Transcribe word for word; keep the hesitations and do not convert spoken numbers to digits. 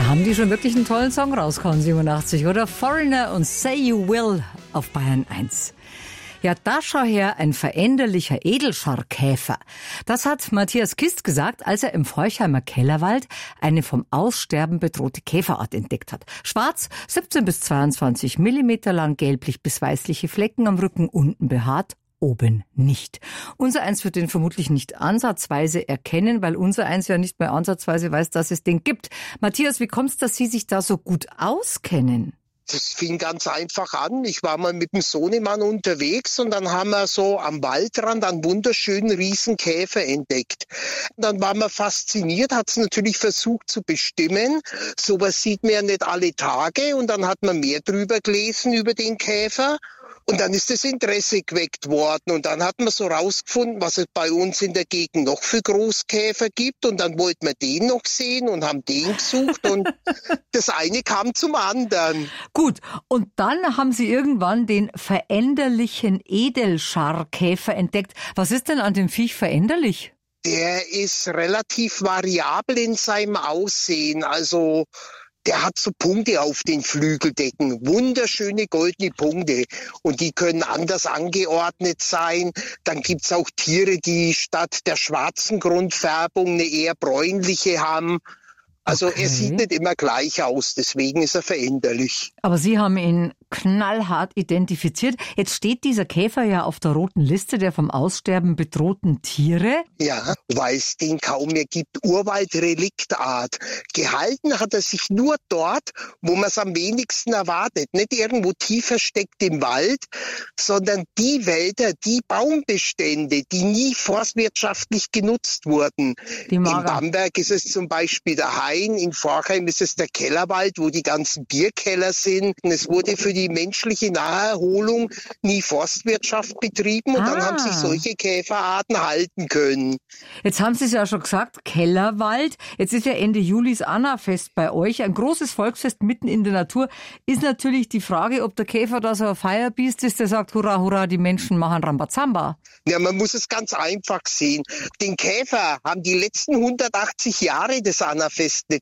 haben die schon wirklich einen tollen Song rausgehauen, siebenundachtzig, oder? Foreigner und Say You Will auf Bayern eins. Ja, da schau her, ein veränderlicher Edelscharkäfer. Das hat Matthias Kist gesagt, als er im Forchheimer Kellerwald eine vom Aussterben bedrohte Käferart entdeckt hat. Schwarz, siebzehn bis zweiundzwanzig Millimeter lang, gelblich bis weißliche Flecken am Rücken, unten behaart, oben nicht. Unser Eins wird den vermutlich nicht ansatzweise erkennen, weil unser Eins ja nicht mehr ansatzweise weiß, dass es den gibt. Matthias, wie kommt's, dass Sie sich da so gut auskennen? Das fing ganz einfach an. Ich war mal mit dem Sohnemann unterwegs und dann haben wir so am Waldrand einen wunderschönen Riesenkäfer entdeckt. Dann waren wir fasziniert, hat es natürlich versucht zu bestimmen. Sowas sieht man ja nicht alle Tage und dann hat man mehr drüber gelesen über den Käfer. Und dann ist das Interesse geweckt worden und dann hat man so rausgefunden, was es bei uns in der Gegend noch für Großkäfer gibt und dann wollten wir den noch sehen und haben den gesucht und das eine kam zum anderen. Gut, und dann haben Sie irgendwann den veränderlichen Edelscharkäfer entdeckt. Was ist denn an dem Viech veränderlich? Der ist relativ variabel in seinem Aussehen, also der hat so Punkte auf den Flügeldecken, wunderschöne goldene Punkte und die können anders angeordnet sein. Dann gibt's auch Tiere, die statt der schwarzen Grundfärbung eine eher bräunliche haben. Also okay. Er sieht nicht immer gleich aus, deswegen ist er veränderlich. Aber Sie haben ihn knallhart identifiziert. Jetzt steht dieser Käfer ja auf der roten Liste der vom Aussterben bedrohten Tiere. Ja, weil es den kaum mehr gibt. Urwaldreliktart. Gehalten hat er sich nur dort, wo man es am wenigsten erwartet. Nicht irgendwo tief versteckt im Wald, sondern die Wälder, die Baumbestände, die nie forstwirtschaftlich genutzt wurden. In Bamberg ist es zum Beispiel der Hain, in Forchheim ist es der Kellerwald, wo die ganzen Bierkeller sind. Und es wurde für die menschliche Naherholung nie Forstwirtschaft betrieben und ah. dann haben sich solche Käferarten halten können. Jetzt haben Sie es ja schon gesagt, Kellerwald. Jetzt ist ja Ende Juli das Annafest bei euch. Ein großes Volksfest mitten in der Natur. Ist natürlich die Frage, ob der Käfer da so ein Firebeast ist, der sagt, hurra, hurra, die Menschen machen Rambazamba. Ja, man muss es ganz einfach sehen. Den Käfer haben die letzten hundertachtzig Jahre des Annafest nicht